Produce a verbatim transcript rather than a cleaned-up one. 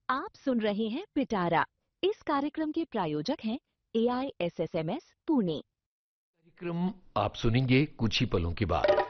आप सुन रहे हैं पिटारा। इस कार्यक्रम के प्रायोजक हैं ए I S S M S Pune. कार्यक्रम आप सुनेंगे कुछ ही पलों के बाद।